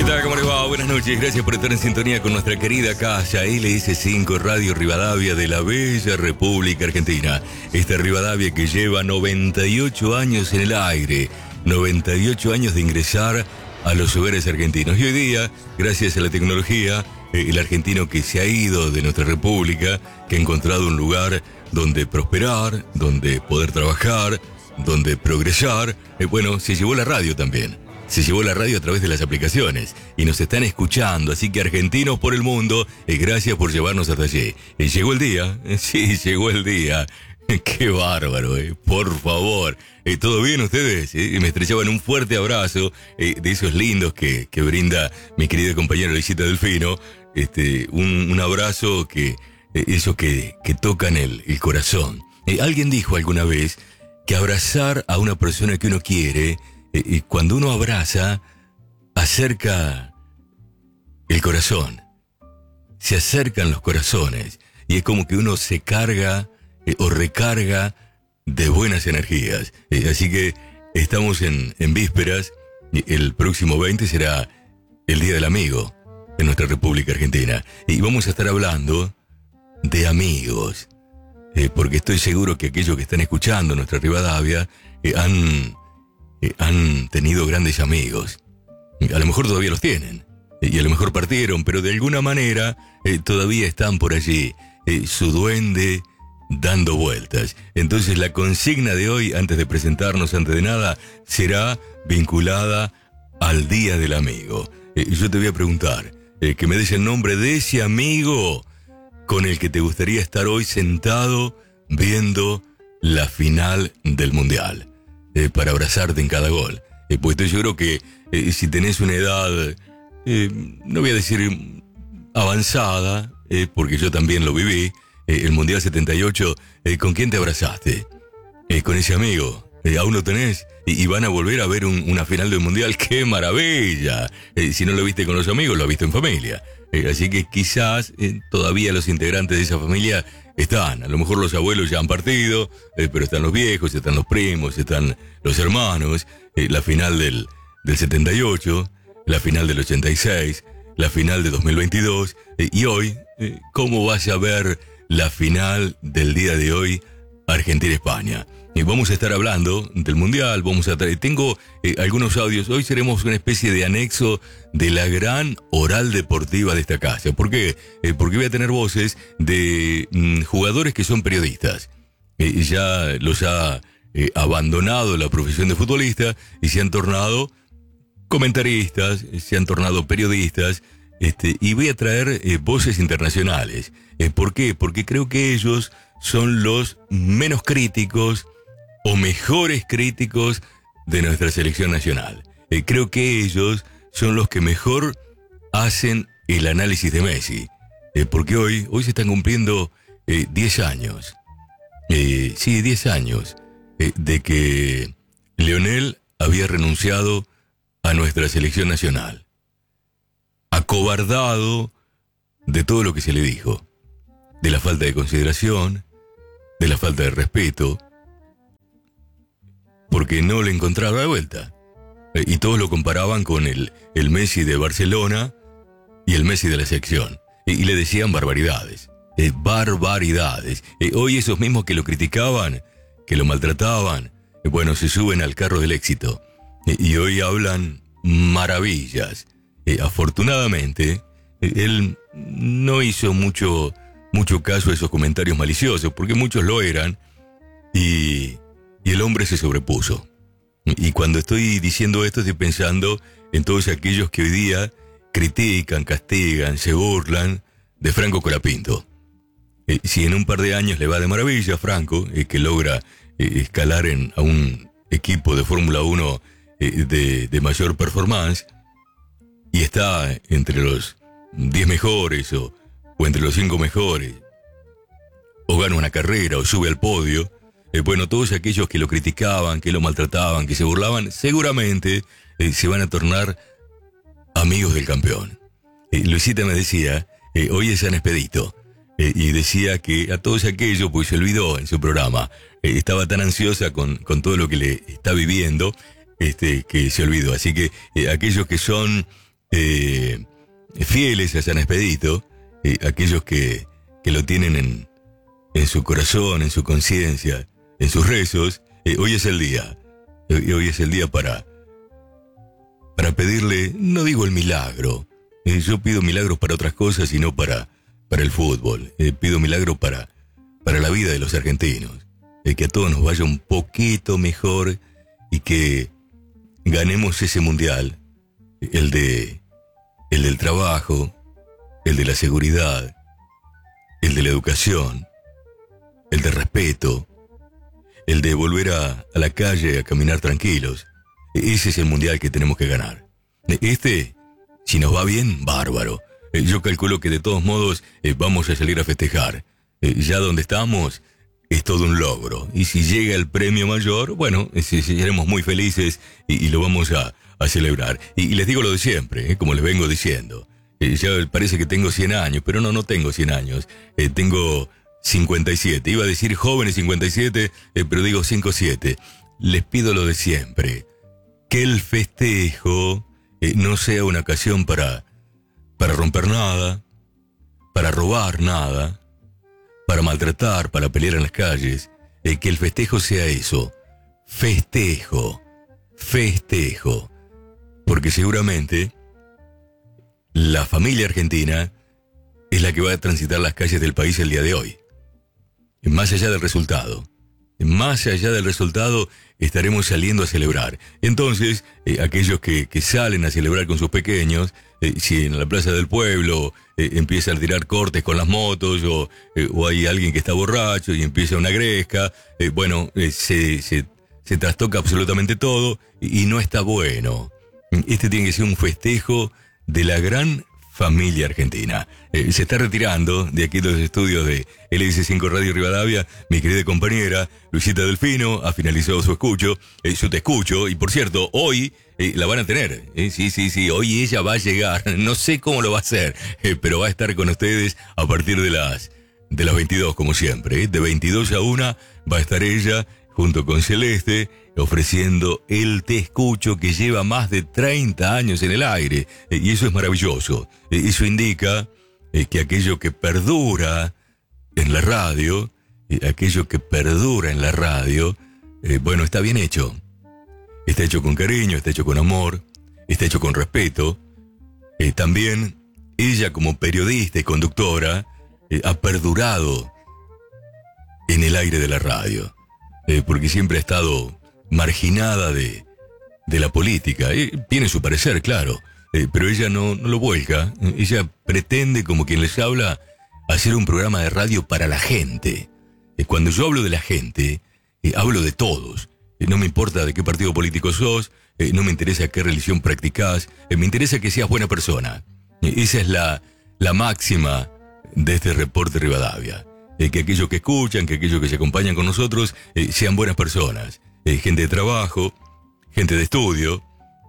tal? ¿Cómo les va? Buenas noches. Gracias por estar en sintonía con nuestra querida casa LS5 Radio Rivadavia de la bella República Argentina. Esta Rivadavia que lleva 98 años en el aire, 98 años de ingresar a los hogares argentinos. Y hoy día, gracias a la tecnología, el argentino que se ha ido de nuestra república, que ha encontrado un lugar donde prosperar, donde poder trabajar, donde progresar, se llevó la radio también. Se llevó la radio a través de las aplicaciones y nos están escuchando, así que argentinos por el mundo, gracias por llevarnos hasta allí. Llegó el día, sí, llegó el día. Qué bárbaro, por favor. ¿Todo bien ustedes? Me estrechaban un fuerte abrazo de esos lindos que brinda mi querida compañera Luisita Delfino. Un abrazo esos que tocan el corazón. Alguien dijo alguna vez que abrazar a una persona que uno quiere, cuando uno abraza, acerca el corazón. Se acercan los corazones y es como que uno se carga o recarga de buenas energías. Así que estamos en vísperas. El próximo 20 será el Día del Amigo en nuestra República Argentina. Y vamos a estar hablando de amigos. Porque estoy seguro que aquellos que están escuchando nuestra Rivadavia han tenido grandes amigos. A lo mejor todavía los tienen. Y a lo mejor partieron, pero de alguna manera todavía están por allí. Su duende dando vueltas. Entonces la consigna de hoy, antes de presentarnos, antes de nada, será vinculada al Día del Amigo. Yo te voy a preguntar, que me des el nombre de ese amigo con el que te gustaría estar hoy sentado viendo la final del Mundial. Para abrazarte en cada gol. Pues yo creo que si tenés una edad, no voy a decir avanzada, porque yo también lo viví, el Mundial 78, ¿con quién te abrazaste? Con ese amigo. ¿Aún lo tenés? Y van a volver a ver una final del Mundial. ¡Qué maravilla! Si no lo viste con los amigos, lo has visto en familia. Así que quizás todavía los integrantes de esa familia están. A lo mejor los abuelos ya han partido, pero están los viejos, están los primos, están los hermanos. La final del 78, la final del 86, la final de 2022. Y hoy, ¿cómo vas a ver la final del día de hoy, Argentina-España? Vamos a estar hablando del Mundial, tengo algunos audios. Hoy seremos una especie de anexo de la gran oral deportiva de esta casa. ¿Por qué? Porque voy a tener voces de jugadores que son periodistas. Ya los ha abandonado la profesión de futbolista y se han tornado comentaristas, se han tornado periodistas, y voy a traer voces internacionales. ¿Por qué? Porque creo que ellos son los menos críticos o mejores críticos de nuestra selección nacional. Creo que ellos son los que mejor hacen el análisis de Messi. Porque hoy se están cumpliendo 10 años. 10 años de que Lionel había renunciado a nuestra selección nacional. Acobardado de todo lo que se le dijo. De la falta de consideración, de la falta de respeto, porque no le encontraba la vuelta. Y todos lo comparaban con el Messi de Barcelona y el Messi de la selección. Y le decían barbaridades. Barbaridades. Hoy esos mismos que lo criticaban, que lo maltrataban, se suben al carro del éxito. Y hoy hablan maravillas. Afortunadamente, él no hizo mucho caso a esos comentarios maliciosos, porque muchos lo eran, y el hombre se sobrepuso. Y cuando estoy diciendo esto, estoy pensando en todos aquellos que hoy día critican, castigan, se burlan de Franco Colapinto. Si en un par de años le va de maravilla a Franco, que logra escalar a un equipo de Fórmula 1 de mayor performance, y está entre los 10 mejores o entre los 5 mejores, o gana una carrera o sube al podio, todos aquellos que lo criticaban, que lo maltrataban, que se burlaban, seguramente se van a tornar amigos del campeón. Luisita me decía, hoy es San Expedito, y decía que a todos aquellos, pues se olvidó en su programa, estaba tan ansiosa con todo lo que le está viviendo, que se olvidó. Así que aquellos que son fieles a San Expedito, aquellos que lo tienen en su corazón, en su conciencia, en sus rezos, hoy es el día. Hoy es el día para pedirle, no digo el milagro, yo pido milagros para otras cosas y no para el fútbol. Pido milagros para la vida de los argentinos. Que a todos nos vaya un poquito mejor y que ganemos ese mundial, el del trabajo, el de la seguridad, el de la educación, el de respeto, el de volver a la calle a caminar tranquilos. Ese es el mundial que tenemos que ganar. Si nos va bien, bárbaro. Yo calculo que de todos modos vamos a salir a festejar. Ya donde estamos es todo un logro. Y si llega el premio mayor, bueno, seremos muy felices y lo vamos a celebrar. Y les digo lo de siempre, como les vengo diciendo. Ya parece que tengo 100 años, pero no tengo 100 años. Tengo 57. Iba a decir jóvenes 57, pero digo 57. Les pido lo de siempre. Que el festejo no sea una ocasión para romper nada, para robar nada, para maltratar, para pelear en las calles. Que el festejo sea eso. Festejo. Porque seguramente la familia argentina es la que va a transitar las calles del país el día de hoy. Más allá del resultado, estaremos saliendo a celebrar. Entonces, aquellos que salen a celebrar con sus pequeños, si en la plaza del pueblo empiezan a tirar cortes con las motos, o hay alguien que está borracho y empieza una gresca, se trastoca absolutamente todo y no está bueno. Este tiene que ser un festejo de la gran familia argentina. Se está retirando de aquí los estudios de LS5 Radio Rivadavia mi querida compañera Luisita Delfino. Ha finalizado su te escucho, y por cierto, hoy la van a tener. Sí, hoy ella va a llegar, no sé cómo lo va a hacer, pero va a estar con ustedes a partir de las 22, como siempre. De 22 a 1 va a estar ella junto con Celeste, ofreciendo el Te Escucho, que lleva más de 30 años en el aire. Y eso es maravilloso. Eso indica que aquello que perdura en la radio, está bien hecho. Está hecho con cariño, está hecho con amor, está hecho con respeto. También ella, como periodista y conductora, ha perdurado en el aire de la radio. Porque siempre ha estado marginada de la política. Tiene su parecer, claro, pero ella no lo vuelca. Ella pretende, como quien les habla, hacer un programa de radio para la gente. Cuando yo hablo de la gente, hablo de todos. No me importa de qué partido político sos, no me interesa qué religión practicás, me interesa que seas buena persona. Esa es la máxima de este reporte Rivadavia. Que aquellos que escuchan, que aquellos que se acompañan con nosotros sean buenas personas, gente de trabajo, gente de estudio,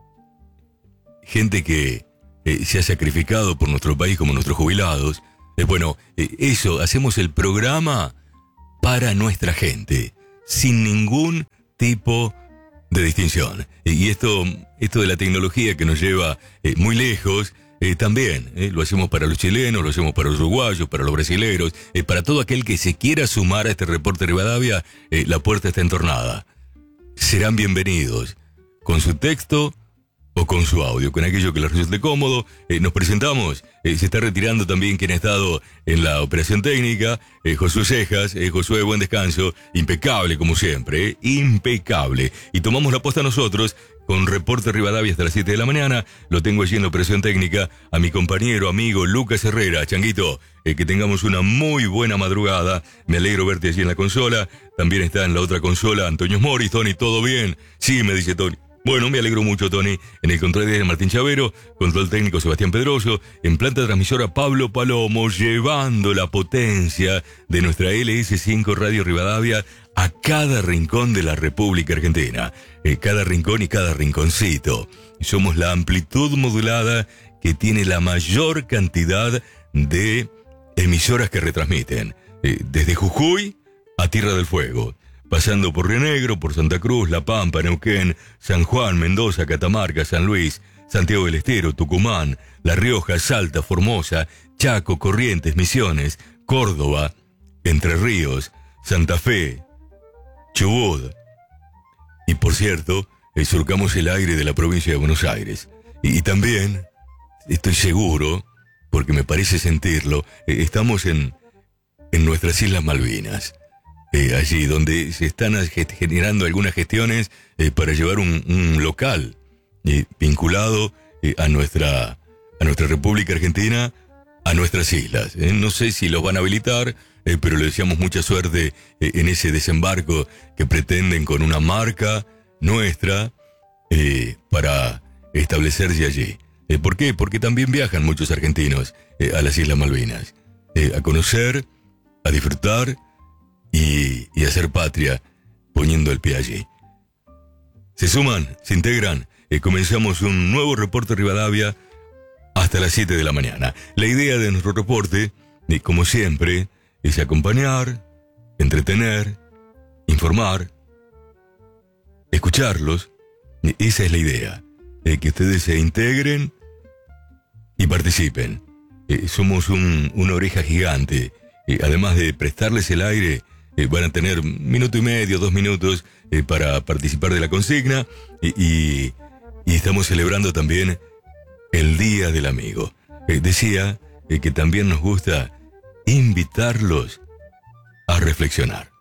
gente que se ha sacrificado por nuestro país como nuestros jubilados. Eso, hacemos el programa para nuestra gente, sin ningún tipo de distinción. Y esto de la tecnología que nos lleva muy lejos, también lo hacemos para los chilenos, lo hacemos para los uruguayos, para los brasileros, para todo aquel que se quiera sumar a este reporte Rivadavia. La puerta está entornada. Serán bienvenidos con su texto o con su audio, con aquello que les resulte cómodo. Nos presentamos. Se está retirando también quien ha estado en la operación técnica, Josué Cejas. Josué, buen descanso. Impecable como siempre, impecable. Y tomamos la posta nosotros con Reporte Rivadavia hasta las 7 de la mañana. Lo tengo allí en la operación técnica a mi compañero, amigo Lucas Herrera. Changuito, que tengamos una muy buena madrugada. Me alegro verte allí en la consola. También está en la otra consola Antonio Moris. Tony, ¿todo bien? Sí, me dice Tony. Bueno, me alegro mucho, Tony. En el control de Martín Chavero, control técnico Sebastián Pedroso, en planta transmisora Pablo Palomo, llevando la potencia de nuestra LS5 Radio Rivadavia a cada rincón de la República Argentina. Cada rincón y cada rinconcito. Somos la amplitud modulada que tiene la mayor cantidad de emisoras que retransmiten. Desde Jujuy a Tierra del Fuego, pasando por Río Negro, por Santa Cruz, La Pampa, Neuquén, San Juan, Mendoza, Catamarca, San Luis, Santiago del Estero, Tucumán, La Rioja, Salta, Formosa, Chaco, Corrientes, Misiones, Córdoba, Entre Ríos, Santa Fe, Chubut. Y por cierto, surcamos el aire de la provincia de Buenos Aires. Y también, estoy seguro, porque me parece sentirlo, estamos en nuestras Islas Malvinas. Allí donde se están generando algunas gestiones para llevar un local vinculado a nuestra República Argentina, a nuestras islas. No sé si los van a habilitar, pero le deseamos mucha suerte en ese desembarco que pretenden con una marca nuestra para establecerse allí. ¿Por qué? Porque también viajan muchos argentinos a las Islas Malvinas, a conocer, a disfrutar y hacer patria poniendo el pie allí. Se suman, se integran, comenzamos un nuevo reporte Rivadavia hasta las 7 de la mañana. La idea de nuestro reporte, como siempre, es acompañar, entretener, informar, escucharlos. Esa es la idea, que ustedes se integren y participen. Somos una oreja gigante. Además de prestarles el aire, van a tener 1 minuto y medio, 2 minutos para participar de la consigna y estamos celebrando también el Día del Amigo. Decía que también nos gusta invitarlos a reflexionar.